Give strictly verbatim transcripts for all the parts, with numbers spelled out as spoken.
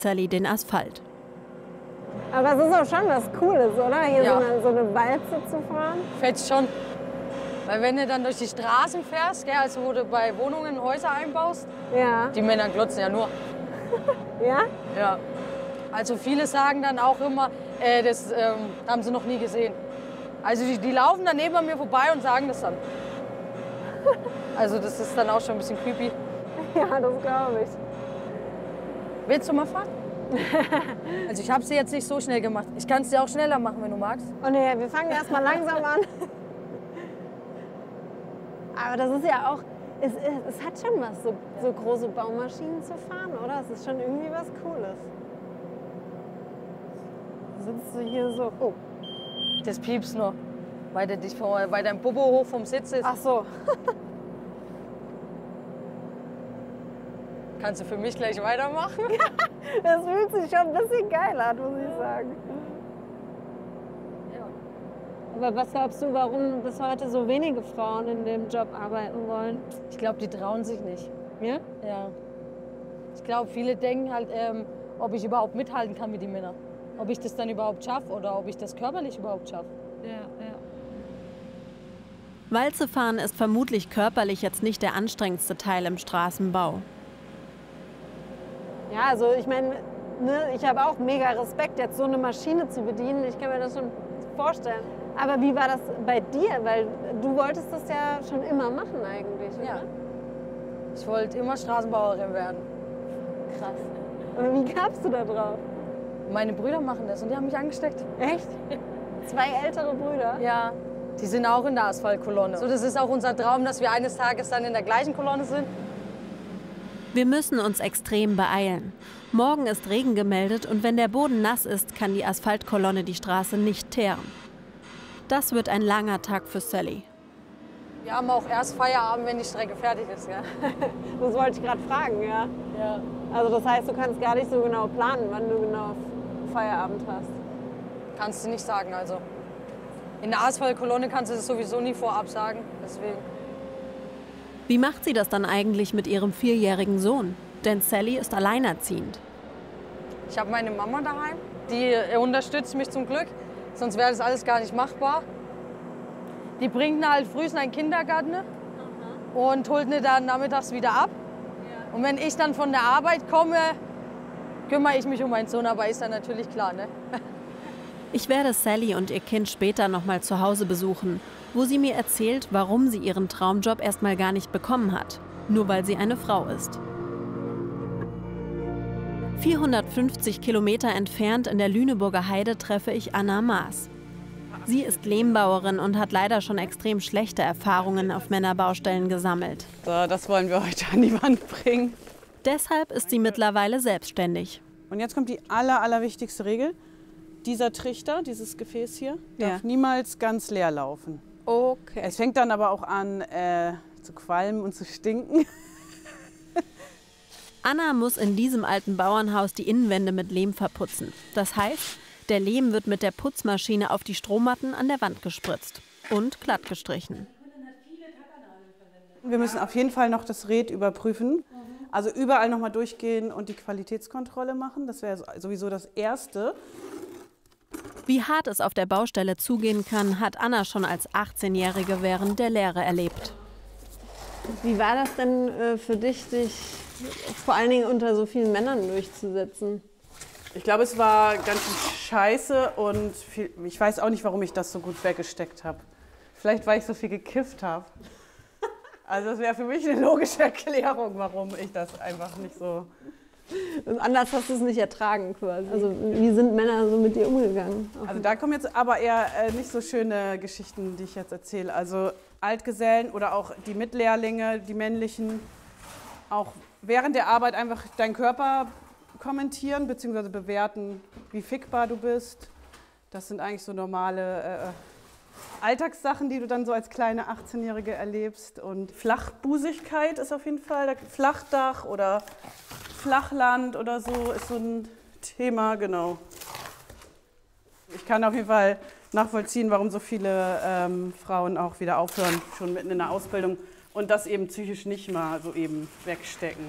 Sally den Asphalt. Aber es ist auch schon was Cooles, oder? Hier Ja. so, eine, so eine Walze zu fahren. Fetzt schon. Weil wenn du dann durch die Straßen fährst, gell, also wo du bei Wohnungen Häuser einbaust, Ja. die Männer glotzen ja nur. Ja? Ja. Also viele sagen dann auch immer, äh, das ähm, haben sie noch nie gesehen. Also die, die laufen dann neben mir vorbei und sagen das dann. Also das ist dann auch schon ein bisschen creepy. Ja, das glaube ich. Willst du mal fahren? Also ich habe sie jetzt nicht so schnell gemacht. Ich kann es dir auch schneller machen, wenn du magst. Oh nee, wir fangen erst mal langsam an. Aber das ist ja auch, es, es hat schon was, so, so große Baumaschinen zu fahren, oder? Es ist schon irgendwie was Cooles. Sitzt du hier so, oh. Das piepst nur, weil, der dich vor, weil dein Popo hoch vom Sitz ist. Ach so. Kannst du für mich gleich weitermachen? Das fühlt sich schon ein bisschen geil an, muss ich sagen. Ja. Aber was glaubst du, warum bis heute so wenige Frauen in dem Job arbeiten wollen? Ich glaube, die trauen sich nicht. Ja? Ja. Ich glaube, viele denken halt, ähm, ob ich überhaupt mithalten kann mit den Männern. Ob ich das dann überhaupt schaffe oder ob ich das körperlich überhaupt schaffe. Ja, ja. Walze fahren ist vermutlich körperlich jetzt nicht der anstrengendste Teil im Straßenbau. Ja, also ich meine, ne, ich habe auch mega Respekt, jetzt so eine Maschine zu bedienen. Ich kann mir das schon vorstellen. Aber wie war das bei dir? Weil du wolltest das ja schon immer machen eigentlich, oder? Ja. Ich wollte immer Straßenbauerin werden. Krass. Aber wie kamst du da drauf? Meine Brüder machen das und die haben mich angesteckt. Echt? Zwei ältere Brüder? Ja, die sind auch in der Asphaltkolonne. So, das ist auch unser Traum, dass wir eines Tages dann in der gleichen Kolonne sind. Wir müssen uns extrem beeilen. Morgen ist Regen gemeldet und wenn der Boden nass ist, kann die Asphaltkolonne die Straße nicht teeren. Das wird ein langer Tag für Sally. Wir haben auch erst Feierabend, wenn die Strecke fertig ist. Ja? Das wollte ich gerade fragen, ja. Ja. Also das heißt, du kannst gar nicht so genau planen, wann du genau Feierabend hast. Kannst du nicht sagen, also. In der Asphaltkolonne kannst du das sowieso nie vorab sagen, deswegen. Wie macht sie das dann eigentlich mit ihrem vierjährigen Sohn? Denn Sally ist alleinerziehend. Ich habe meine Mama daheim, die unterstützt mich zum Glück, sonst wäre das alles gar nicht machbar. Die bringt ihn halt früh in den Kindergarten und holt ihn dann nachmittags wieder ab. Und wenn ich dann von der Arbeit komme, kümmere ich mich um meinen Sohn, aber ist dann natürlich klar, ne? Ich werde Sally und ihr Kind später noch mal zu Hause besuchen, wo sie mir erzählt, warum sie ihren Traumjob erst mal gar nicht bekommen hat, nur weil sie eine Frau ist. vierhundertfünfzig Kilometer entfernt in der Lüneburger Heide treffe ich Anna Maas. Sie ist Lehmbauerin und hat leider schon extrem schlechte Erfahrungen auf Männerbaustellen gesammelt. So, das wollen wir heute an die Wand bringen. Deshalb ist sie mittlerweile selbstständig. Und jetzt kommt die aller, allerwichtigste Regel. Dieser Trichter, dieses Gefäß hier, Ja. darf niemals ganz leer laufen. Okay. Es fängt dann aber auch an äh, zu qualmen und zu stinken. Anna muss in diesem alten Bauernhaus die Innenwände mit Lehm verputzen. Das heißt, der Lehm wird mit der Putzmaschine auf die Strohmatten an der Wand gespritzt und glatt gestrichen. Wir müssen auf jeden Fall noch das Rät überprüfen. Also überall noch mal durchgehen und die Qualitätskontrolle machen. Das wäre sowieso das Erste. Wie hart es auf der Baustelle zugehen kann, hat Anna schon als achtzehnjährige während der Lehre erlebt. Wie war das denn äh, für dich, dich vor allen Dingen unter so vielen Männern durchzusetzen? Ich glaube, es war ganz schön scheiße und viel, ich weiß auch nicht, warum ich das so gut weggesteckt habe. Vielleicht, weil ich so viel gekifft habe. Also das wäre für mich eine logische Erklärung, warum ich das einfach nicht so... Und anders hast du es nicht ertragen quasi. Also wie sind Männer so mit dir umgegangen? Also da kommen jetzt aber eher äh, nicht so schöne Geschichten, die ich jetzt erzähle. Also Altgesellen oder auch die Mitlehrlinge, die männlichen, auch während der Arbeit einfach deinen Körper kommentieren bzw. bewerten, wie fickbar du bist. Das sind eigentlich so normale äh, Alltagssachen, die du dann so als kleine achtzehnjährige erlebst. Und Flachbusigkeit ist auf jeden Fall, Flachdach oder Flachland oder so ist so ein Thema, genau. Ich kann auf jeden Fall nachvollziehen, warum so viele ähm, Frauen auch wieder aufhören, schon mitten in der Ausbildung und das eben psychisch nicht mal so eben wegstecken.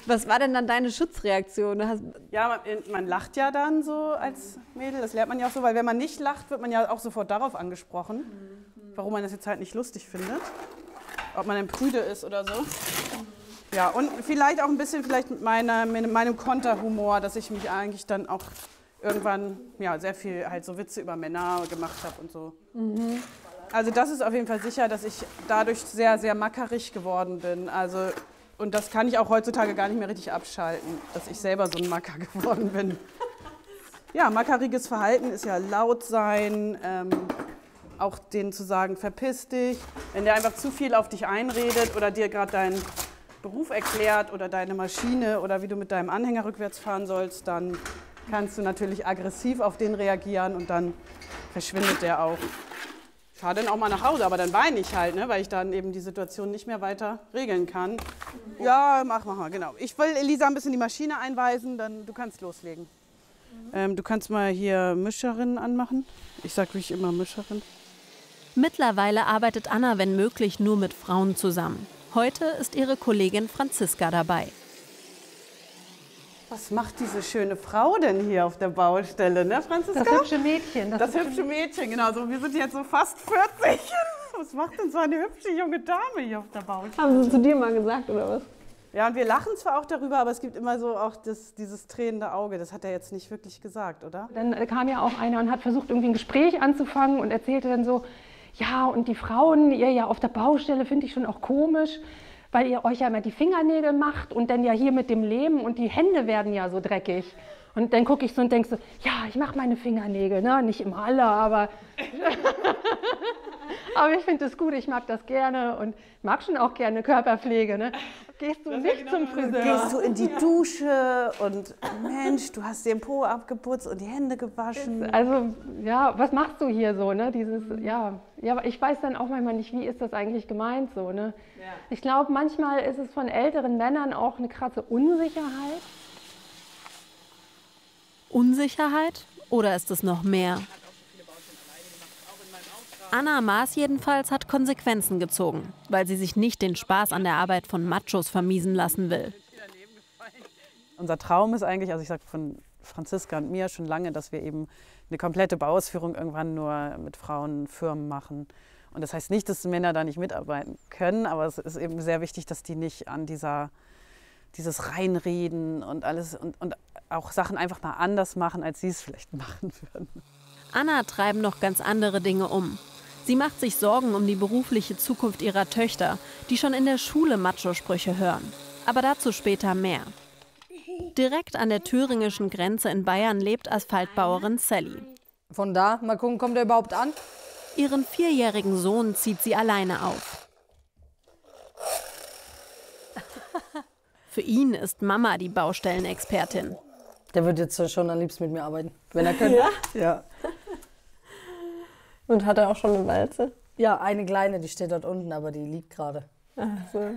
Was war denn dann deine Schutzreaktion? Hast Ja, man, man lacht ja dann so als Mädel, das lernt man ja auch so, weil wenn man nicht lacht, wird man ja auch sofort darauf angesprochen, warum man das jetzt halt nicht lustig findet, ob man dann prüde ist oder so. Ja, und vielleicht auch ein bisschen vielleicht mit, meiner, mit meinem Konterhumor, dass ich mich eigentlich dann auch irgendwann ja, sehr viel halt so Witze über Männer gemacht habe und so. Mhm. Also das ist auf jeden Fall sicher, dass ich dadurch sehr, sehr mackerig geworden bin. Also, und das kann ich auch heutzutage gar nicht mehr richtig abschalten, dass ich selber so ein Macker geworden bin. Ja, mackeriges Verhalten ist ja laut sein, ähm, auch denen zu sagen, verpiss dich. Wenn der einfach zu viel auf dich einredet oder dir gerade deinen Beruf erklärt oder deine Maschine oder wie du mit deinem Anhänger rückwärts fahren sollst, dann kannst du natürlich aggressiv auf den reagieren und dann verschwindet der auch. Ich fahre dann auch mal nach Hause, aber dann weine ich halt, ne, weil ich dann eben die Situation nicht mehr weiter regeln kann. Ja, mach, mach mal, genau. Ich will Elisa ein bisschen die Maschine einweisen, dann du kannst loslegen. Mhm. Ähm, du kannst mal hier Mischerin anmachen. Ich sag wie ich immer Mischerin. Mittlerweile arbeitet Anna, wenn möglich, nur mit Frauen zusammen. Heute ist ihre Kollegin Franziska dabei. Was macht diese schöne Frau denn hier auf der Baustelle, ne, Franziska? Das hübsche Mädchen. Das, das hübsche Mädchen, genau. So, wir sind jetzt so fast vierzig. Was macht denn so eine hübsche junge Dame hier auf der Baustelle? Haben sie zu dir mal gesagt, oder was? Ja, und wir lachen zwar auch darüber, aber es gibt immer so auch das, dieses tränende Auge. Das hat er jetzt nicht wirklich gesagt, oder? Dann kam ja auch einer und hat versucht, irgendwie ein Gespräch anzufangen und erzählte dann so, ja, und die Frauen, ihr ja auf der Baustelle, finde ich schon auch komisch, weil ihr euch ja immer die Fingernägel macht und dann ja hier mit dem Leben und die Hände werden ja so dreckig. Und dann gucke ich so und denke so, ja, ich mache meine Fingernägel, ne? Nicht immer alle, aber, aber ich finde das gut, ich mag das gerne und mag schon auch gerne Körperpflege. Ne? Gehst du nicht genau zum Friseur? Gehst du in die Dusche und Mensch, du hast den Po abgeputzt und die Hände gewaschen. Also ja, was machst du hier so? Ne? Dieses, ja, ja, aber ich weiß dann auch manchmal nicht, wie ist das eigentlich gemeint so. Ne? Ja. Ich glaube, manchmal ist es von älteren Männern auch eine krasse Unsicherheit. Unsicherheit? Oder ist es noch mehr? Anna Maas jedenfalls hat Konsequenzen gezogen, weil sie sich nicht den Spaß an der Arbeit von Machos vermiesen lassen will. Unser Traum ist eigentlich, also ich sage von Franziska und mir schon lange, dass wir eben eine komplette Bauausführung irgendwann nur mit Frauenfirmen machen. Und das heißt nicht, dass Männer da nicht mitarbeiten können, aber es ist eben sehr wichtig, dass die nicht an dieser, dieses Reinreden und alles und, und auch Sachen einfach mal anders machen, als sie es vielleicht machen würden. Anna treiben noch ganz andere Dinge um. Sie macht sich Sorgen um die berufliche Zukunft ihrer Töchter, die schon in der Schule Macho-Sprüche hören. Aber dazu später mehr. Direkt an der thüringischen Grenze in Bayern lebt Asphaltbauerin Sally. Von da, mal gucken, kommt er überhaupt an? Ihren vierjährigen Sohn zieht sie alleine auf. Für ihn ist Mama die Baustellenexpertin. Der wird jetzt schon am liebsten mit mir arbeiten, wenn er könnte. Ja? Ja. Und hat er auch schon eine Walze? Ja, eine kleine, die steht dort unten, aber die liegt gerade. Ach so.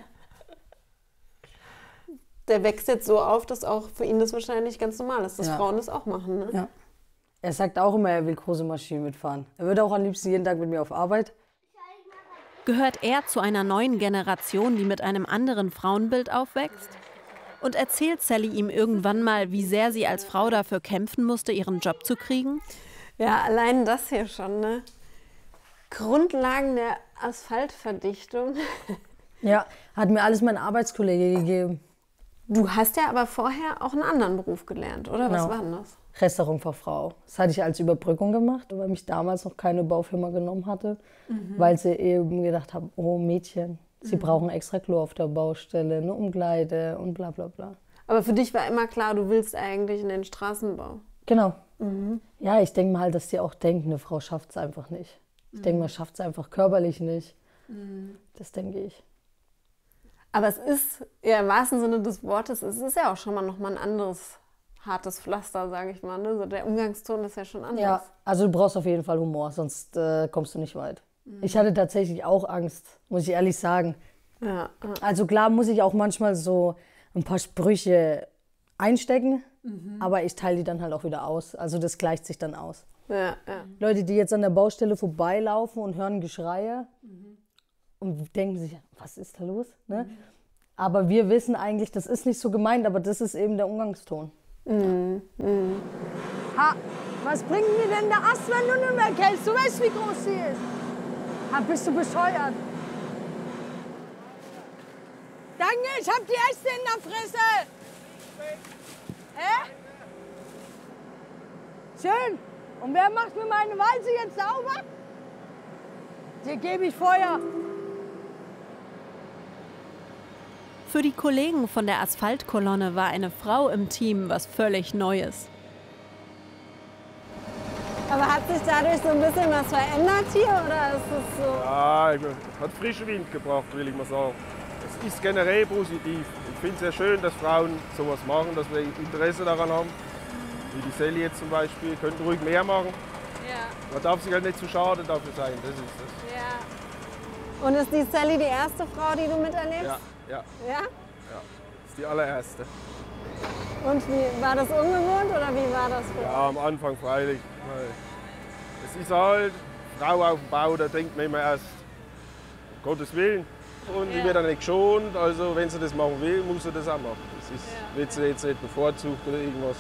Der wächst jetzt so auf, dass auch für ihn das wahrscheinlich ganz normal ist, dass Ja. Frauen das auch machen, ne? Ja. Er sagt auch immer, er will große Maschinen mitfahren. Er würde auch am liebsten jeden Tag mit mir auf Arbeit. Gehört er zu einer neuen Generation, die mit einem anderen Frauenbild aufwächst? Und erzählt Sally ihm irgendwann mal, wie sehr sie als Frau dafür kämpfen musste, ihren Job zu kriegen? Ja, allein das hier schon, ne? Grundlagen der Asphaltverdichtung. Ja, hat mir alles mein Arbeitskollege gegeben. Du hast ja aber vorher auch einen anderen Beruf gelernt, oder? Was Genau. war denn das? Restaurantfachfrau. Das hatte ich als Überbrückung gemacht, weil mich damals noch keine Baufirma genommen hatte, mhm. weil sie eben gedacht haben, oh Mädchen, sie mhm. brauchen extra Klo auf der Baustelle, eine Umkleide und bla bla bla. Aber für dich war immer klar, du willst eigentlich in den Straßenbau. Genau. Mhm. Ja, ich denke mal, dass die auch denken, eine Frau schafft es einfach nicht. Ich mhm. denke mal, schafft es einfach körperlich nicht. Mhm. Das denke ich. Aber es ist, ja, im wahrsten Sinne des Wortes, es ist ja auch schon mal noch mal ein anderes hartes Pflaster, sage ich mal. Ne? So der Umgangston ist ja schon anders. Ja, also du brauchst auf jeden Fall Humor, sonst äh, kommst du nicht weit. Mhm. Ich hatte tatsächlich auch Angst, muss ich ehrlich sagen. Ja, ja. Also klar muss ich auch manchmal so ein paar Sprüche einstecken, mhm. aber ich teile die dann halt auch wieder aus. Also das gleicht sich dann aus. Ja, ja. Leute, die jetzt an der Baustelle vorbeilaufen und hören Geschreie mhm. und denken sich, was ist da los? Ne? Mhm. Aber wir wissen eigentlich, das ist nicht so gemeint, aber das ist eben der Umgangston. Mhm. Mhm. Ha, was bringt mir denn der Ast, wenn du nicht mehr kennst? Du weißt, wie groß sie ist. Ha, bist du bescheuert? Danke, ich hab die Äste in der Fresse. Hä? Schön. Und wer macht mir meine Walze jetzt sauber? Dir gebe ich Feuer. Für die Kollegen von der Asphaltkolonne war eine Frau im Team was völlig Neues. Aber hat sich dadurch so ein bisschen was verändert hier oder ist es so? Ja, hat frischen Wind gebracht, will ich mal sagen. Es ist generell positiv. Ich finde es sehr schön, dass Frauen sowas machen, dass wir Interesse daran haben. Wie die Sally jetzt zum Beispiel, könnten ruhig mehr machen. Ja. Man darf sich halt nicht zu schade dafür sein, das ist das. Ja. Und ist die Sally die erste Frau, die du miterlebst? Ja, ja. Ja? Ja, das ist die allererste. Und wie, war das ungewohnt oder wie war das für Ja, am Anfang freilich. Weil es ist halt, Frau auf dem Bau, da denkt man immer erst, um Gottes Willen. Und die Ja. wird dann nicht geschont, also wenn sie das machen will, muss sie das auch machen. Das ist, Ja. wird sie jetzt nicht bevorzugt oder irgendwas.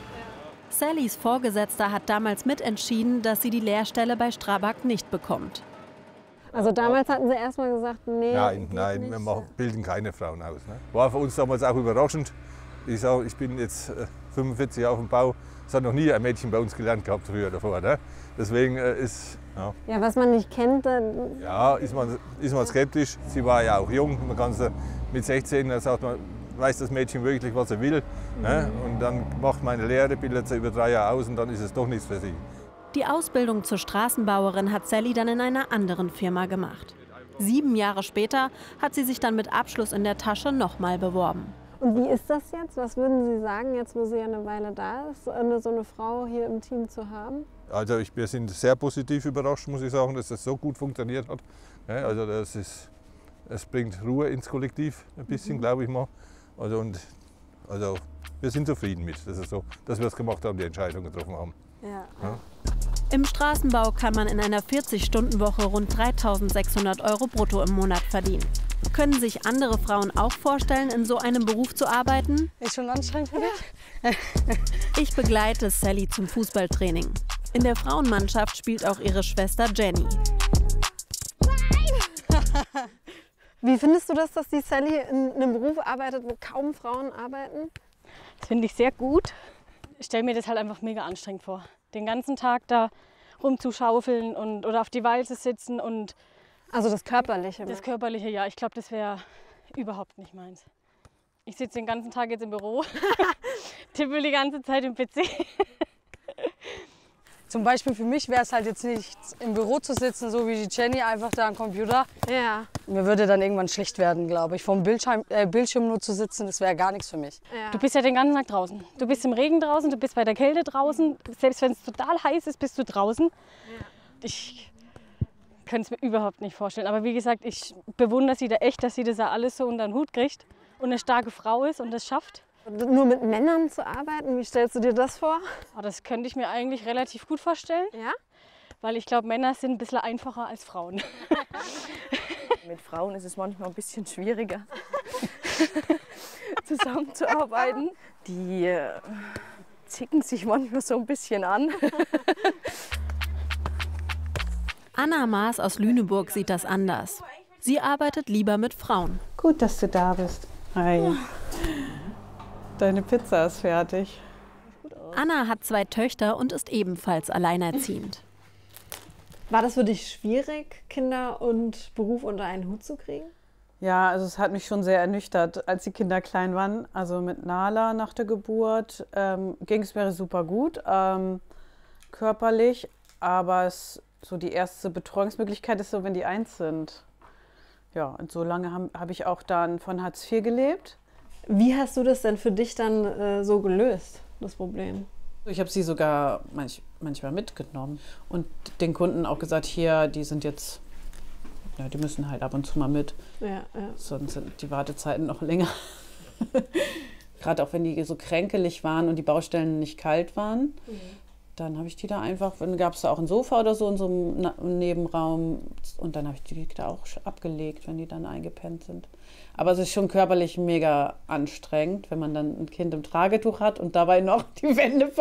Sallys Vorgesetzter hat damals mitentschieden, dass sie die Lehrstelle bei Strabag nicht bekommt. Also damals hatten sie erst mal gesagt, nee. Nein, geht nein, nicht. wir machen, bilden keine Frauen aus. Ne? War für uns damals auch überraschend. Ich sage, ich bin jetzt äh, fünfundvierzig Jahre auf dem Bau. Es hat noch nie ein Mädchen bei uns gelernt gehabt früher davor. Ne? Deswegen äh, ist, ja, Ja, was man nicht kennt, dann. ja, ist, man, ist man skeptisch. Sie war ja auch jung. Man kann sie mit sechzehn, da sagt man, weiß das Mädchen wirklich, was sie will. Mhm. Ne? Und dann macht man eine Lehre, bildet sie über drei Jahre aus und dann ist es doch nichts für sie. Die Ausbildung zur Straßenbauerin hat Sally dann in einer anderen Firma gemacht. Sieben Jahre später hat sie sich dann mit Abschluss in der Tasche nochmal beworben. Und wie ist das jetzt? Was würden Sie sagen, jetzt wo sie ja eine Weile da ist, eine, so eine Frau hier im Team zu haben? Also ich, wir sind sehr positiv überrascht, muss ich sagen, dass das so gut funktioniert hat. Ja, also das ist, es bringt Ruhe ins Kollektiv, ein bisschen, mhm. glaube ich mal. Also, und, also wir sind zufrieden mit, dass, es so, dass wir es gemacht haben, die Entscheidung getroffen haben. Ja. Ja. Im Straßenbau kann man in einer vierzig-Stunden-Woche rund dreitausendsechshundert Euro brutto im Monat verdienen. Können sich andere Frauen auch vorstellen, in so einem Beruf zu arbeiten? Ist schon anstrengend für dich? Ich begleite Sally zum Fußballtraining. In der Frauenmannschaft spielt auch ihre Schwester Jenny. Wie findest du das, dass die Sally in einem Beruf arbeitet, wo kaum Frauen arbeiten? Das finde ich sehr gut. Ich stelle mir das halt einfach mega anstrengend vor. Den ganzen Tag da rumzuschaufeln und, oder auf die Walze sitzen und Also das Körperliche. das Körperliche, ja, ich glaube, das wäre überhaupt nicht meins. Ich sitze den ganzen Tag jetzt im Büro, tippe die ganze Zeit im P C. Zum Beispiel für mich wäre es halt jetzt nicht im Büro zu sitzen, so wie die Jenny, einfach da am Computer. Ja. Mir würde dann irgendwann schlecht werden, glaube ich. Vom Bildschirm, äh, Bildschirm nur zu sitzen, das wäre gar nichts für mich. Ja. Du bist ja den ganzen Tag draußen. Du bist im Regen draußen, du bist bei der Kälte draußen. Selbst wenn es total heiß ist, bist du draußen. Ja. Ich könnte es mir überhaupt nicht vorstellen. Aber wie gesagt, ich bewundere sie da echt, dass sie das ja alles so unter den Hut kriegt und eine starke Frau ist und das schafft. Nur mit Männern zu arbeiten, wie stellst du dir das vor? Aber das könnte ich mir eigentlich relativ gut vorstellen. Ja? Weil ich glaube, Männer sind ein bisschen einfacher als Frauen. Mit Frauen ist es manchmal ein bisschen schwieriger, zusammenzuarbeiten. Die äh, zicken sich manchmal so ein bisschen an. Anna Maas aus Lüneburg sieht das anders. Sie arbeitet lieber mit Frauen. Gut, dass du da bist. Hi. Deine Pizza ist fertig. Anna hat zwei Töchter und ist ebenfalls alleinerziehend. War das für dich schwierig, Kinder und Beruf unter einen Hut zu kriegen? Ja, also es hat mich schon sehr ernüchtert, als die Kinder klein waren. Also mit Nala nach der Geburt ähm, ging es mir super gut, ähm, körperlich. Aber es, so die erste Betreuungsmöglichkeit ist so, wenn die eins sind. Ja, und so lange habe hab ich auch dann von Hartz vier gelebt. Wie hast du das denn für dich dann äh, so gelöst, das Problem? Ich habe sie sogar manch, manchmal mitgenommen und den Kunden auch gesagt, hier, die sind jetzt, ja, die müssen halt ab und zu mal mit, Ja, ja. sonst sind die Wartezeiten noch länger. Gerade auch wenn die so kränkelig waren und die Baustellen nicht kalt waren, mhm. dann habe ich die da einfach, dann gab es da auch ein Sofa oder so in so einem Nebenraum und dann habe ich die da auch abgelegt, wenn die dann eingepennt sind. Aber es ist schon körperlich mega anstrengend, wenn man dann ein Kind im Tragetuch hat und dabei noch die Wände